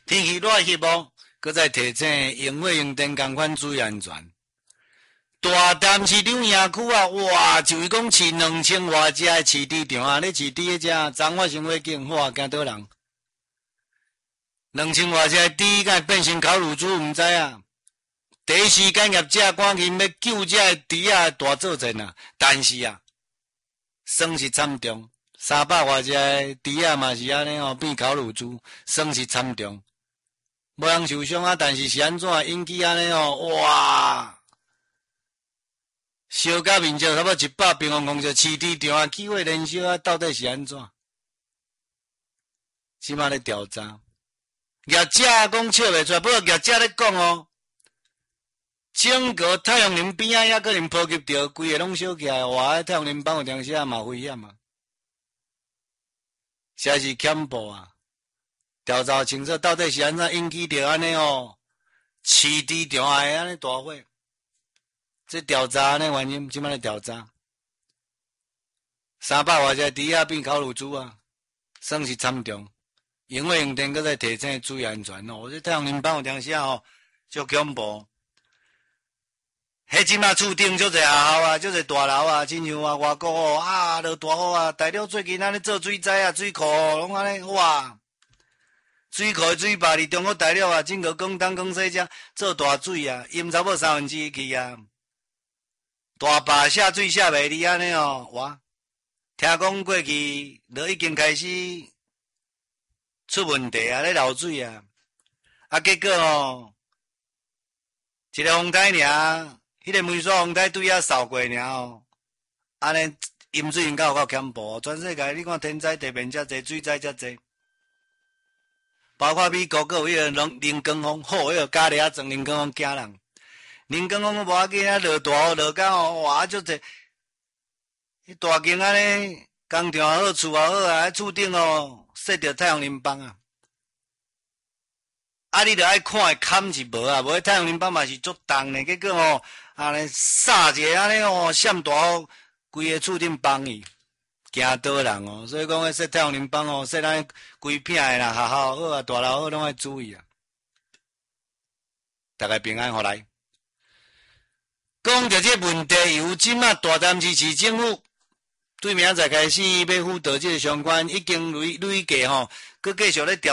天气热翕无，搁再提醒用火用电共款注意安全。大潭市场营区啊，哇，就是讲饲2000多只的饲猪场啊，咧饲猪迄只，昨发生火警，哇，惊倒人。2000多只猪，敢会变成烤乳猪，毋知啊。第一时间业者赶紧要救这猪啊，大作战啊，但是啊，损失惨重，300多只猪啊嘛是安尼哦，变烤乳猪，损失惨重。无人受伤啊，但是是安怎引起安尼哦？哇！烧甲面积差不多100平方公尺，饲猪场啊，起火燃烧啊，到底是安怎？即马咧调查，业者讲笑袂出来，不过业者咧讲哦，整个太阳能边啊，也可能波及到规个拢烧起来，哇！太阳能板有当时啊嘛危险啊，实在是恐怖啊！调查清楚，到底是安怎引起着安尼哦？饲猪场会安尼大火？这调查安尼原因，即摆咧调查，300多只猪啊变烤乳猪啊，损失惨重。用火用电搁再提醒注意安全哦。这太阳能板有当时啊吼，足恐怖。迄即马厝顶足侪学校啊，足侪大楼啊，亲像啊外国哦啊，落大雨啊，大了最近安尼做水灾啊，水库拢安尼哇。水库的水坝伫中国大陆啊，整个广东广西遮做大水啊，淹差不多1/3去啊。大坝下水下袂离安尼哦，哇！听讲过去都已经开始出问题啊，咧漏水啊，啊结果哦，一个风台尔，迄个梅沙风台对遐扫过尔哦，安尼淹水应该有够恐怖，全世界你看天灾地变遮济，水灾遮济。包括美国，佮有迄个林光风，好，迄个加利亚装林光风惊人。林光风无要紧啊，落大雨落到哦，哇，足济，迄大间安尼，工厂也好，厝也好啊，厝顶哦，设着太阳能板啊。啊，你着爱看会砍是无啊，无太阳能板嘛是足重的，结果哦，安尼撒一个安尼哦，闪大雨，规个厝顶崩去。惊倒人哦，所以讲，说太阳能板哦，说咱规片的啦，学校好啊，大楼好，拢要注意啊。大家平安，互来。讲到这问题，由即马大潭市政府对明仔载开始要辅导这个相关，已经累计吼，佮继续咧调。